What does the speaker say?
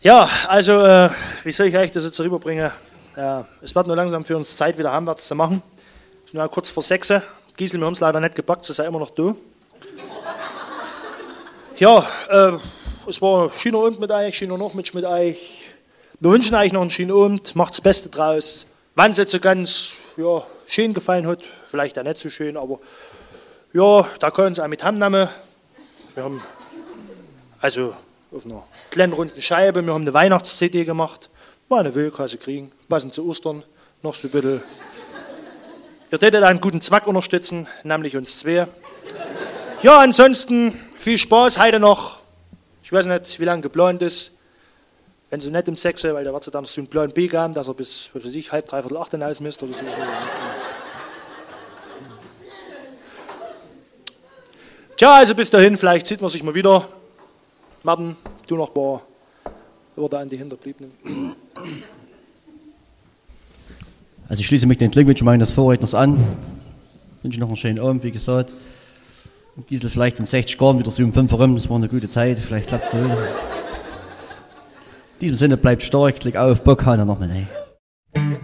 Ja, also, wie soll ich euch das jetzt rüberbringen? Es wird nur langsam für uns Zeit, wieder heimwärts zu machen. Es ist nur kurz vor 6. Gisel, wir haben es leider nicht gepackt, sie sei immer noch da. Ja, es war ein schöner Abend mit euch, schöner Nachmittag mit euch. Wir wünschen euch noch einen schönen Abend, macht das Beste draus. Wenn es jetzt so ganz schön gefallen hat, vielleicht auch nicht so schön, aber ja, da können Sie auch mit heimnehmen. Wir haben also auf einer kleinen runden Scheibe, wir haben eine Weihnachts-CD gemacht. Mal eine Wölkase kriegen, passend zu Ostern, noch so ein bisschen. Ihr tätet einen guten Zweck unterstützen, nämlich uns zwei. Ja, ansonsten viel Spaß heute noch. Ich weiß nicht, wie lange geplant ist. Wenn Sie nicht um 6, weil da wird es dann noch so einen Plan B geben, dass er bis, was weiß ich, 7, 3, 8 hinaus misst oder so. Tja, also bis dahin, vielleicht sieht man sich mal wieder. Martin, du noch ein paar Worte an die Hinterbliebenen. Also ich schließe mich den Glückwünschen meines Vorredners an. Ich wünsche noch einen schönen Abend, wie gesagt. Und Gisel vielleicht in 60 Jahren wieder so um 5 herum, das war eine gute Zeit, vielleicht klappt es da wieder. In diesem Sinne, bleibt stark, klick auf, Bock, halt noch mal.